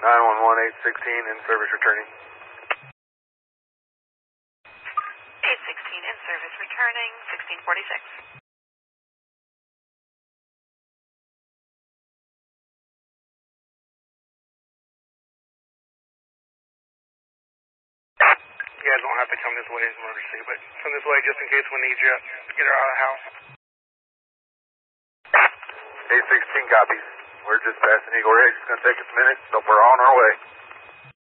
911 816 in service returning. 816 in service returning, 1646. You guys don't have to come this way as emergency, but come this way just in case we need you to get her out of the house. 816 copies. We're just passing Eagle Ridge. It's going to take us a minute, but we're on our way.